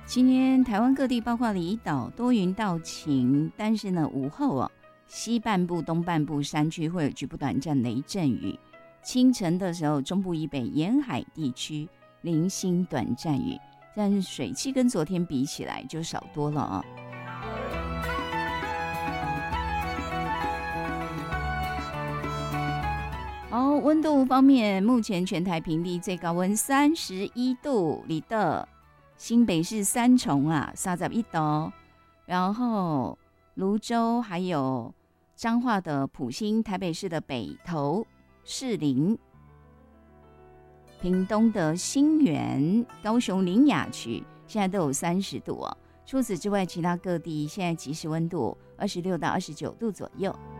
今天台湾各地包括离岛多云到晴，但是呢午后西半部、东半部山区会有局部短暂雷阵雨。清晨的时候，中部以北沿海地区零星短暂雨，但是水汽跟昨天比起来就少多了啊。好，温度方面，目前全台平地最高温31度，里的新北市三重31度，然后泸州还有彰化的埔心，台北市的北投、士林，屏东的新园、高雄苓雅区现在都有30度哦。除此之外，其他各地现在即时温度26到29度左右。